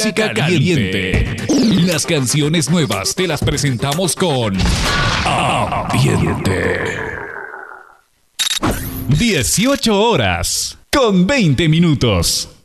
Música caliente. Las canciones nuevas te las presentamos con Ambiente. 18 horas con 20 minutos.